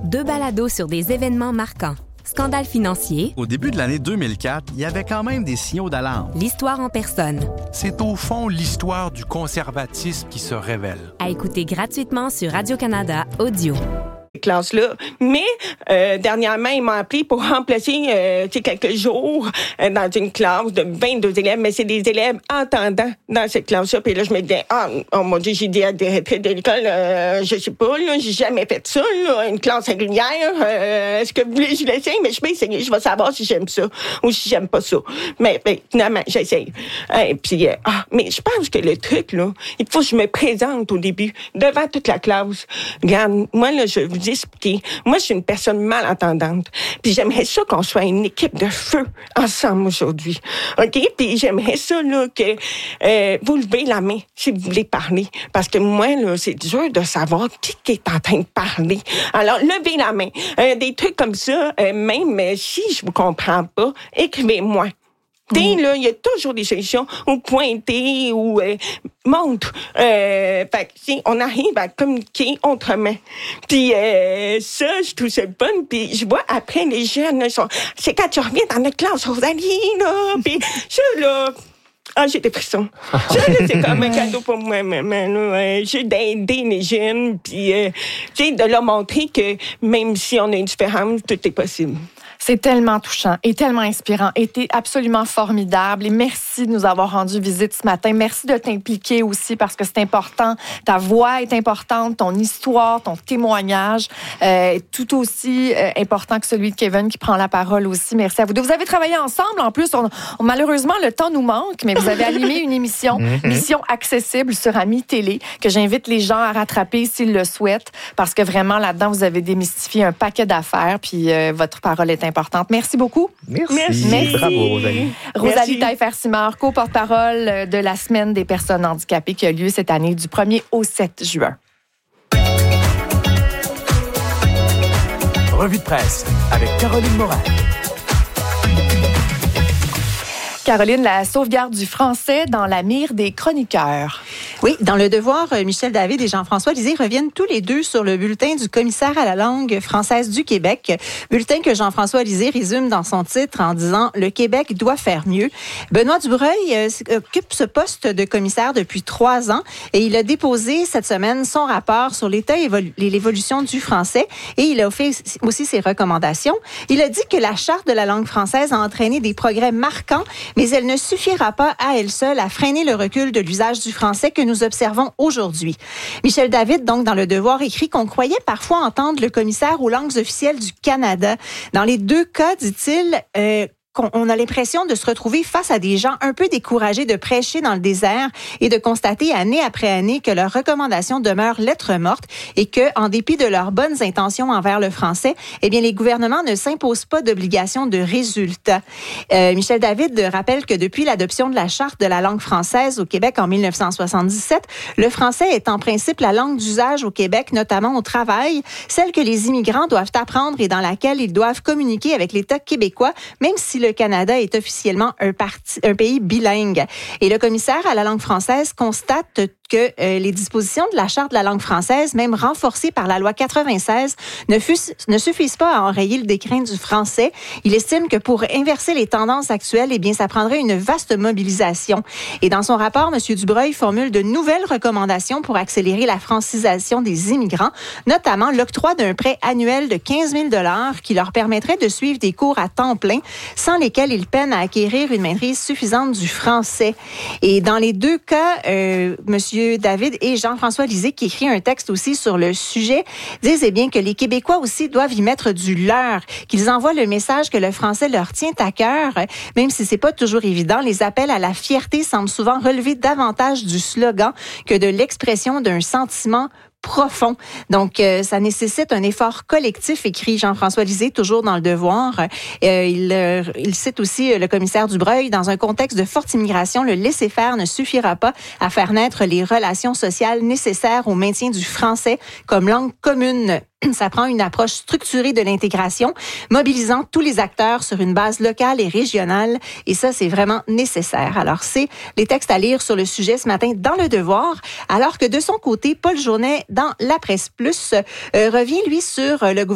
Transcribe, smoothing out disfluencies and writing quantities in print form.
2 balados sur des événements marquants. Scandale financier. Au début de l'année 2004, il y avait quand même des signaux d'alarme. L'histoire en personne. C'est au fond l'histoire du conservatisme qui se révèle. À écouter gratuitement sur Radio-Canada Audio. Classe-là. Mais dernièrement, ils m'ont appelé pour remplacer quelques jours dans une classe de 22 élèves, mais c'est des élèves entendants dans cette classe-là. Puis là, je me disais, oh mon Dieu, j'ai dit à des retraites de l'école, je sais pas, là, j'ai jamais fait ça, là, une classe régulière. Est-ce que vous voulez que je l'essaye? Mais je vais essayer, je vais savoir si j'aime ça ou si j'aime pas ça. Mais finalement, j'essaye. Puis, mais je pense que le truc, là, il faut que je me présente au début, devant toute la classe. Regarde, moi, là, je vous expliquer. Moi, je suis une personne malentendante. Puis j'aimerais ça qu'on soit une équipe de feu ensemble aujourd'hui. OK? Puis j'aimerais ça, là, que vous levez la main si vous voulez parler. Parce que moi, là, c'est dur de savoir qui est en train de parler. Alors, levez la main. Des trucs comme ça, même si je vous comprends pas, écrivez-moi. Là, il y a toujours des solutions ou pointer ou montre. Fait que, si on arrive à communiquer autrement. Puis ça, je trouve ça le fun. Puis je vois après les jeunes, là, c'est quand tu reviens dans notre classe, Rosalie, là. Puis ça, là. J'ai des frissons. Ça, là, c'est comme un cadeau pour moi, maman. J'ai d'aider les jeunes, puis de leur montrer que même si on a une différence, tout est possible. C'est tellement touchant et tellement inspirant. Et t'es absolument formidable. Et merci de nous avoir rendu visite ce matin. Merci de t'impliquer aussi parce que c'est important. Ta voix est importante, ton histoire, ton témoignage est tout aussi important que celui de Kevin qui prend la parole aussi. Merci à vous deux. Vous avez travaillé ensemble. En plus, malheureusement, le temps nous manque, mais vous avez animé une émission accessible sur Ami Télé que j'invite les gens à rattraper s'ils le souhaitent parce que vraiment, là-dedans, vous avez démystifié un paquet d'affaires puis votre parole est importante. Merci beaucoup. Merci. Bravo, Rosalie. Rosalie Taillefer-Simard, co-porte-parole de la Semaine des personnes handicapées qui a lieu cette année du 1er au 7 juin. Revue de presse avec Caroline Morin. Caroline, la sauvegarde du français dans la mire des chroniqueurs. Oui, dans Le Devoir, Michel David et Jean-François Lisée reviennent tous les deux sur le bulletin du commissaire à la langue française du Québec. Bulletin que Jean-François Lisée résume dans son titre en disant « Le Québec doit faire mieux ». Benoît Dubreuil occupe ce poste de commissaire depuis 3 ans et il a déposé cette semaine son rapport sur l'état et l'évolution du français et il a fait aussi ses recommandations. Il a dit que la Charte de la langue française a entraîné des progrès marquants, mais elle ne suffira pas à elle seule à freiner le recul de l'usage du français que nous observons aujourd'hui. Michel David, donc, dans Le Devoir, écrit qu'on croyait parfois entendre le commissaire aux langues officielles du Canada. Dans les 2 cas, dit-il, on a l'impression de se retrouver face à des gens un peu découragés de prêcher dans le désert et de constater année après année que leurs recommandations demeurent lettres mortes et que, en dépit de leurs bonnes intentions envers le français, eh bien, les gouvernements ne s'imposent pas d'obligation de résultat. Michel David rappelle que depuis l'adoption de la Charte de la langue française au Québec en 1977, le français est en principe la langue d'usage au Québec, notamment au travail, celle que les immigrants doivent apprendre et dans laquelle ils doivent communiquer avec l'État québécois, même si le Canada est officiellement un pays bilingue. Et le commissaire à la langue française constate que les dispositions de la Charte de la langue française, même renforcées par la loi 96, ne suffisent pas à enrayer le déclin du français. Il estime que pour inverser les tendances actuelles, eh bien, ça prendrait une vaste mobilisation. Et dans son rapport, M. Dubreuil formule de nouvelles recommandations pour accélérer la francisation des immigrants, notamment l'octroi d'un prêt annuel de 15 000 $ qui leur permettrait de suivre des cours à temps plein, sans lesquels ils peinent à acquérir une maîtrise suffisante du français. Et dans les 2 cas, Monsieur David et Jean-François Lisée, qui écrit un texte aussi sur le sujet, disent eh bien que les Québécois aussi doivent y mettre du leur, qu'ils envoient le message que le français leur tient à cœur, même si c'est pas toujours évident. Les appels à la fierté semblent souvent relever davantage du slogan que de l'expression d'un sentiment profond. Donc, ça nécessite un effort collectif, écrit Jean-François Lisée, toujours dans Le Devoir. Il cite aussi le commissaire Dubreuil. Dans un contexte de forte immigration, le laisser-faire ne suffira pas à faire naître les relations sociales nécessaires au maintien du français comme langue commune. Ça prend une approche structurée de l'intégration, mobilisant tous les acteurs sur une base locale et régionale. Et ça, c'est vraiment nécessaire. Alors, c'est les textes à lire sur le sujet ce matin dans Le Devoir. Alors que de son côté, Paul Journet, dans La Presse Plus, revient, lui, sur le gouvernement